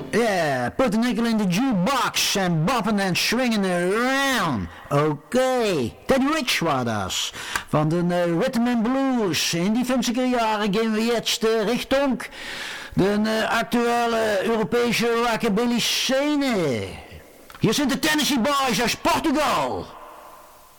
Yeah, put the nickel in the jukebox and bopping and swinging around. Oké, Teddy Rich war das. Van de Rhythm and Blues. In die 50er jaren gehen wir jetzt Richtung de aktuelle Europese rockabilly Szene. Hier sind de Tennessee Boys aus Portugal.